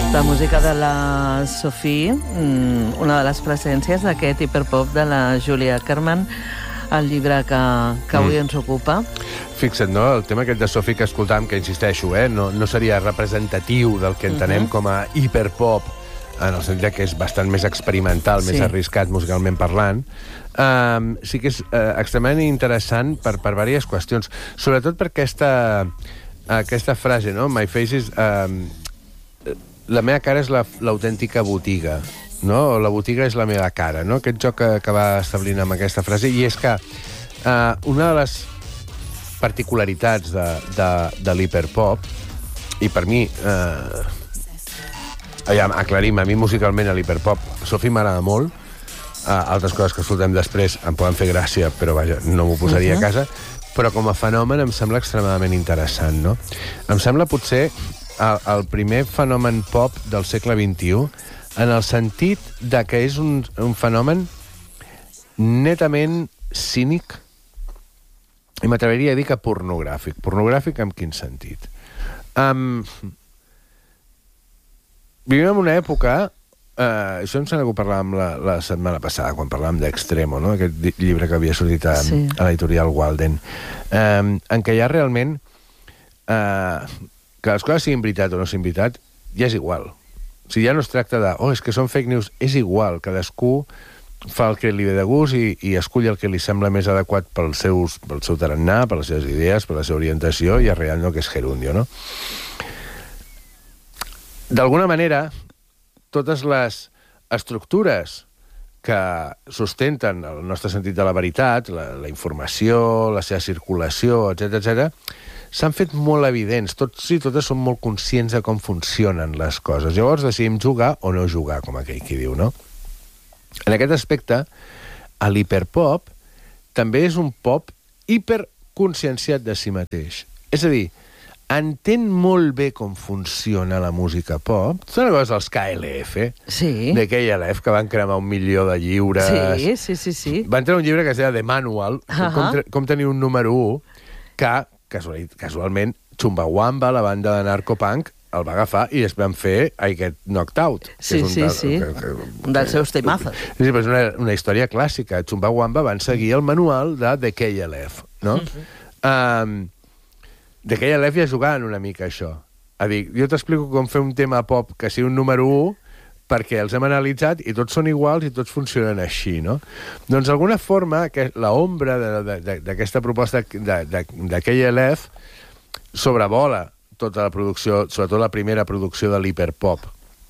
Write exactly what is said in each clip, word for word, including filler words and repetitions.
La música de la Sophie, una de les presències d'aquest hiperpop de la Julia Ackerman, el llibre que, que avui mm. ens ocupa. Fixa't, no? El tema aquest de Sophie que escoltàvem, que insisteixo, eh? no, no seria representatiu del que entenem uh-huh. com a hiperpop, en el sentit que és bastant més experimental, sí. més arriscat musicalment parlant. Um, sí que és uh, extremadament interessant per, per diverses qüestions, sobretot per aquesta, aquesta frase, no? My face is... Um, la meva cara és l'autèntica la, botiga, no? La botiga és la meva cara, no? Aquest joc que, que va establint amb aquesta frase, i és que uh, una de les particularitats de, de, de l'hiperpop, i per mi, uh, ja, aclarim, a mi musicalment a l'hiperpop, Sophie m'agrada molt, uh, altres coses que escoltem després em poden fer gràcia, però vaja, no m'ho posaria uh-huh. a casa, però com a fenomen em sembla extremadament interessant, no? Em sembla potser el, el primer fenomen pop del segle vint-i-u, en el sentit de que és un, un fenomen netament cínic, i m'atreviria a dir que pornogràfic. Pornogràfic en quin sentit? Um, vivim en una època, uh, això em sembla que ho parlàvem la, la setmana passada, quan parlàvem d'Extremo, no? Aquest llibre que havia sortit a, sí. a l'editorial Walden, um, en què hi ha realment uh, que les coses siguin veritat o no siguin veritat, ja és igual. O sigui, ja no es tracta de, oh, és que són fake news, és igual, cadascú fa el que li ve de gust i, i escull el que li sembla més adequat pel, seus, pel seu tarannà, per les seves idees, per la seva orientació, i arreant el que és gerundio, no? D'alguna manera, totes les estructures que sustenten el nostre sentit de la veritat, la, la informació, la seva circulació, etcètera, etcètera, s'han fet molt evidents. Tots i totes són molt conscients de com funcionen les coses. Llavors decidim jugar o no jugar, com aquell qui diu, no? En aquest aspecte, l'hiperpop també és un pop hiperconscienciat de si mateix. És a dir, entén molt bé com funciona la música pop. Són coses dels K L F, sí. de K L F, que van cremar un milió de llibres. Sí, sí, sí. sí. Van treure un llibre que es deia The Manual, uh-huh. com, com tenir un número u, que Casual, casualment, Chumbawamba, la banda de narcopunk, el va agafar i després van fer I Get Knocked Out. Sí, sí, un, sí. Que, que, un dels seus temazos. Sí, però és una, una història clàssica. Chumbawamba van seguir el manual de The K L F, no? Uh-huh. Um, The K L F ja jugaven una mica això. A dir, jo t'explico com fer un tema pop que sigui un número u, perquè els hem analitzat i tots són iguals i tots funcionen així, no? Doncs, d'alguna forma, que l'ombra d'aquesta proposta de, de, de K L F sobrevola tota la producció, sobretot la primera producció de l'hiperpop.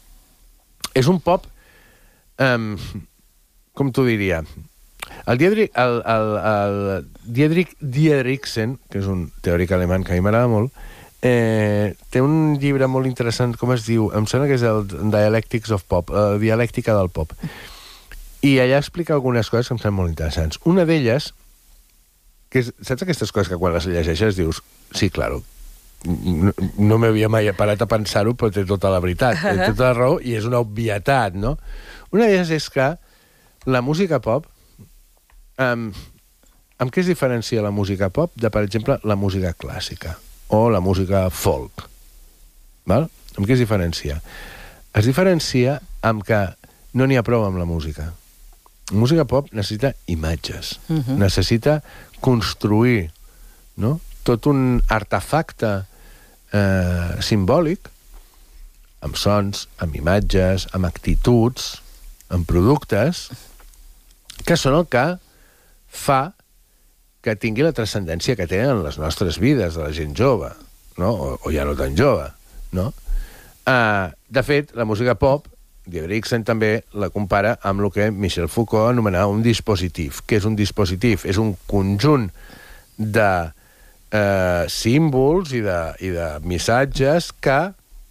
És un pop, um, com t'ho diria, el Diedrich, el, el, el Diedrich Dieriksen, que és un teòric alemany que a mi m'agrada molt, Eh, té un llibre molt interessant, com es diu? Em sembla que és el Dialectics of Pop, uh, Dialèctica del Pop. I allà explica algunes coses que em semblen molt interessants. Una d'elles, que és, saps aquestes coses que quan les llegeixes dius, sí, claro, no, no m'havia mai parat a pensar-ho, però té tota la veritat, té tota la raó, i és una obvietat, no? Una d'elles és que la música pop, um, amb què es diferencia la música pop de, per exemple, la música clàssica? O la música folk. Val? Amb què es diferencia? Es diferencia amb que no n'hi ha prou amb la música. La música pop necessita imatges, uh-huh. necessita construir, no? Tot un artefacte eh, simbòlic, amb sons, amb imatges, amb actituds, amb productes, que són el que fa que tingui la transcendència que tenen en les nostres vides, de la gent jove, no? o, o ja no tan jove, no? Uh, de fet, la música pop, Dieriksen també la compara amb el que Michel Foucault anomenava un dispositiu. Què és un dispositiu? És un conjunt de uh, símbols i de, i de missatges que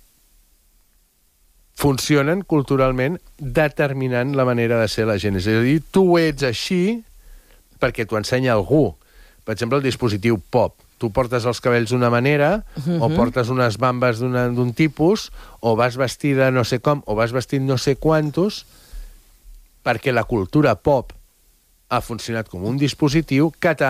funcionen culturalment determinant la manera de ser la gent. És a dir, tu ets així perquè t'ho ensenya algú. Per exemple, el dispositiu pop. Tu portes els cabells d'una manera, uh-huh. o portes unes bambes d'un tipus, o vas vestida no sé com, o vas vestit no sé quantos, perquè la cultura pop ha funcionat com un dispositiu que t'ha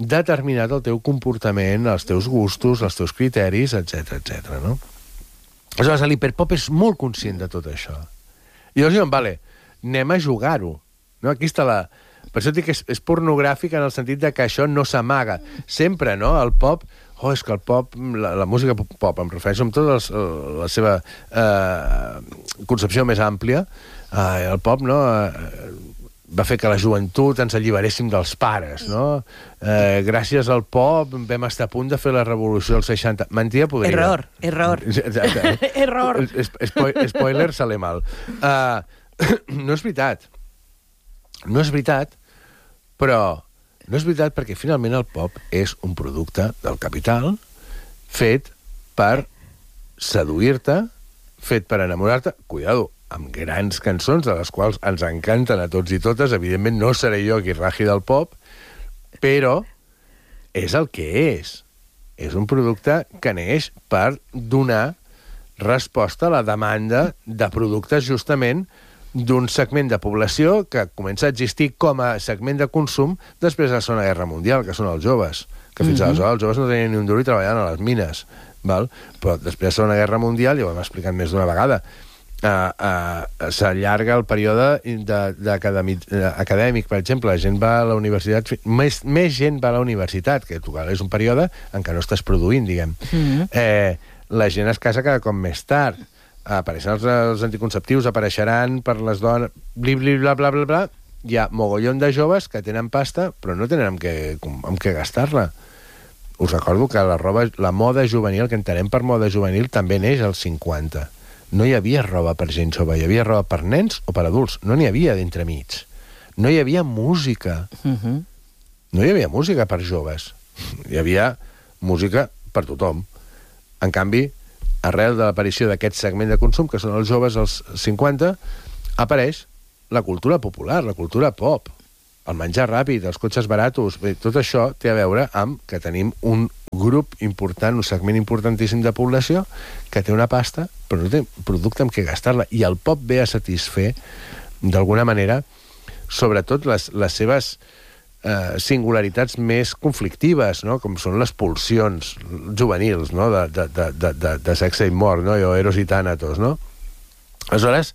determinat el teu comportament, els teus gustos, els teus criteris, etcètera, etcètera, no? Aleshores, l'hiperpop és molt conscient de tot això. I llavors diuen, vale, anem a jugar-ho. No? Aquí està la... Per això dic que és, és pornogràfic en el sentit de que això no s'amaga. Sempre, no? El pop... Oh, és que el pop, la, la música pop, em refereixo amb tota els, la seva eh, concepció més àmplia, eh, el pop, no... Eh, va fer que la joventut ens alliberéssim dels pares, no? Eh, gràcies al pop vam estar a punt de fer la revolució dels seixanta. Mentida podrida. Error, error. Error. Spo spoiler, sale mal. Uh, no és veritat. No és veritat, però no és veritat perquè finalment el pop és un producte del capital fet per seduir-te, fet per enamorar-te. Cuidado, amb grans cançons, de les quals ens encanten a tots i totes. Evidentment no seré jo qui ragi del pop, però és el que és. És un producte que neix per donar resposta a la demanda de productes justament d'un segment de població que comença a existir com a segment de consum després de la Segona Guerra Mundial, que són els joves, que fins mm-hmm. aleshores els joves no tenien ni un duro i treballaven a les mines. Val? Però després de la Segona Guerra Mundial, ja ho hem explicat més d'una vegada, Uh, uh, s'allarga el període acadèmic, per exemple. La gent va a la universitat, més, més gent va a la universitat, que és un període en què no estàs produint, diguem. Mm-hmm. eh, la gent es casa cada cop més tard. Apareixen els, els anticonceptius, apareixeran per les dones, bli, bli, bla, bla, bla, bla. Hi ha mogollon de joves que tenen pasta, però no tenen amb què, amb què gastar-la. Us recordo que la, roba, la moda juvenil, que entenem per moda juvenil, també neix als cinquanta. No hi havia roba per gent jove, hi havia roba per nens o per adults. No n'hi havia d'entremig. No hi havia música. Uh-huh. No hi havia música per joves. Hi havia música per tothom. En canvi, arrel de l'aparició d'aquest segment de consum, que són els joves als cinquanta, apareix la cultura popular, la cultura pop. El menjar ràpid, els cotxes baratos, bé, tot això té a veure amb que tenim un grup important, un segment importantíssim de població que té una pasta, però no té producte amb què gastar-la. I el pop ve a satisfer, d'alguna manera, sobretot les, les seves eh, singularitats més conflictives, no? Com són les pulsions juvenils, no? de, de, de, de, de, de sexe i mort, no? O eros i tànatos, no? Aleshores,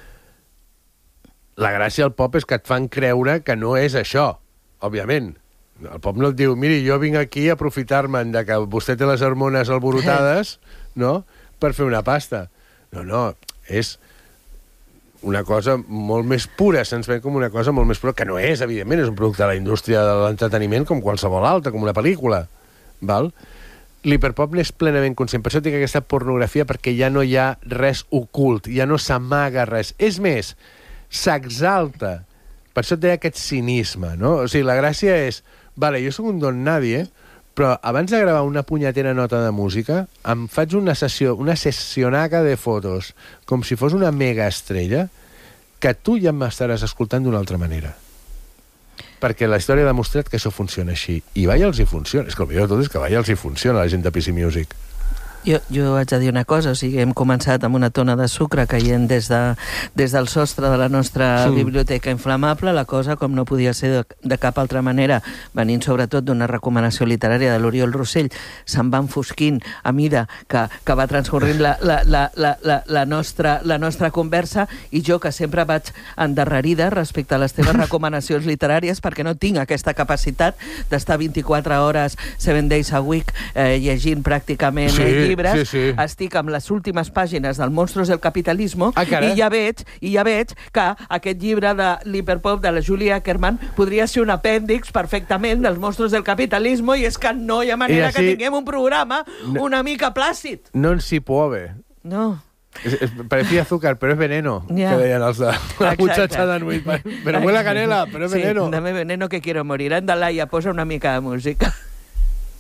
la gràcia del pop és que et fan creure que no és això, òbviament. El pop no et diu, miri, jo vinc aquí a aprofitar-me'n de que vostè té les hormones alborotades, no?, per fer una pasta. No, no, és una cosa molt més pura, se'ns ve com una cosa molt més pura, que no és, evidentment, és un producte de la indústria de l'entreteniment com qualsevol altra, com una pel·lícula, val? L'hiperpop n'és plenament conscient, per això dic aquesta pornografia, perquè ja no hi ha res ocult, ja no s'amaga res. És més, s'exalta. Per això té aquest cinisme, no? O sigui, la gràcia és, vale, jo sóc un don nadie, però abans de gravar una punyetera nota de música, em faig una sessió, una sessionaca de fotos, com si fos una mega estrella, que tu ja m'estaràs escoltant d'una altra manera. Perquè la història ha demostrat que això funciona així. I vaja, els hi funciona. És que el millor de tot és que vaja, els hi funciona a la gent de P C Music. Jo, jo haig de dir una cosa, o sigui, hem començat amb una tona de sucre caient des, de, des del sostre de la nostra sí. biblioteca inflamable, la cosa, com no podia ser de, de cap altra manera, venint sobretot d'una recomanació literària de l'Oriol Rossell, se'n va enfosquint a mida que, que va transcorrent la, la, la, la, la, la, nostra, la nostra conversa, i jo, que sempre vaig endarrerida respecte a les teves recomanacions literàries, perquè no tinc aquesta capacitat d'estar vint-i-quatre hores, seven days a week, eh, llegint pràcticament sí. llibres, Sí, sí. Estic amb les últimes pàgines del Monstruos del Capitalismo ah, i ja veig i ja veig que aquest llibre de l'hiperpop de la Julia Ackerman podria ser un apèndix perfectament dels Monstruos del Capitalismo, i és que no hi ha manera así, que tinguem un programa no, una mica plàcid. No si puede. No. Es, es, parecía azúcar, pero es veneno. Yeah. Que deien els de la muchacha d'Anuit. Pero huele a canela, pero es sí, veneno. Dame veneno que quiero morir. Anda, Laia, posa una mica de música.